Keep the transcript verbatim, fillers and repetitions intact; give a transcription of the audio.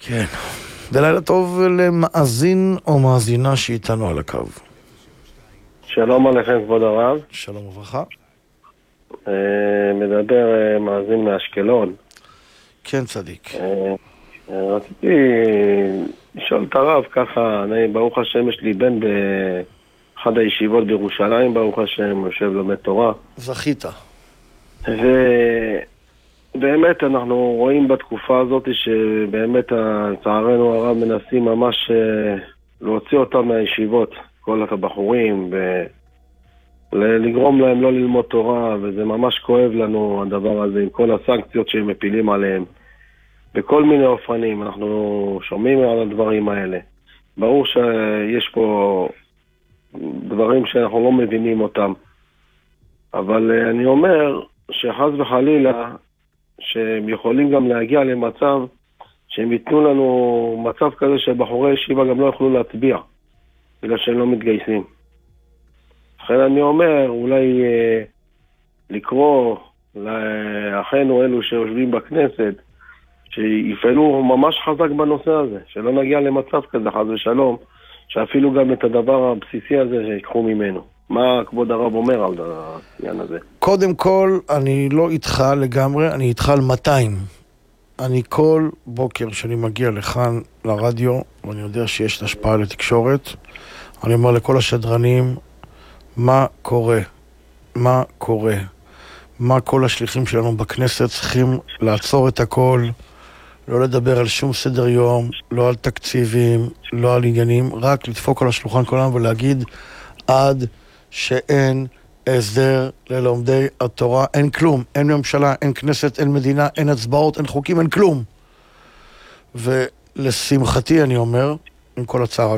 כן. ולילה טוב למאזין או מאזינה שאיתנו על הקו. שלום עליכם כבוד הרב. שלום וברכה. מדבר מאזין מאשקלון. כן צדיק. רציתי לשאול את הרב ככה, אני ברוך השם יש לי בן באחד הישיבות בירושלים, ברוך השם יושב לומד תורה. זכית. ובאמת אנחנו רואים בתקופה הזאת שבאמת לצערנו הרב מנסים ממש להוציא אותם מהישיבות, כל הבחורים, ולגרום להם לא ללמוד תורה, וזה ממש כואב לנו הדבר הזה עם כל הסנקציות שהם מפילים עליהם. בכל מיני אופנים, אנחנו שומעים על הדברים האלה. ברור שיש פה דברים שאנחנו לא מבינים אותם. אבל אני אומר שחס וחלילה, שהם יכולים גם להגיע למצב שהם ייתנו לנו מצב כזה שבחורי ישיבה גם לא יוכלו להצביע, בגלל שהם לא מתגייסים. לכן אני אומר, אולי אה, לקרוא לאחינו אלו שיושבים בכנסת, שיפעלו ממש חזק בנושא הזה, שלא נגיע למצב כזה, חס ושלום, שאפילו גם את הדבר הבסיסי הזה שיקחו ממנו. מה כבוד הרב אומר על העניין הזה? קודם כל, אני לא איתך לגמרי, אני איתך על מאתיים. אני כל בוקר שאני מגיע לכאן לרדיו, ואני יודע שיש השפעה לתקשורת, אני אומר לכל השדרנים, מה קורה? מה קורה? מה כל השליחים שלנו בכנסת צריכים לעצור את הכל, לא לדבר על שום סדר יום, לא על תקציבים, לא על עניינים, רק לדפוק על השולחן כולם ולהגיד עד שאין הסדר ללומדי התורה, אין כלום, אין ממשלה, אין כנסת, אין מדינה, אין הצבעות, אין חוקים, אין כלום. ולשמחתי אני אומר, עם כל הצער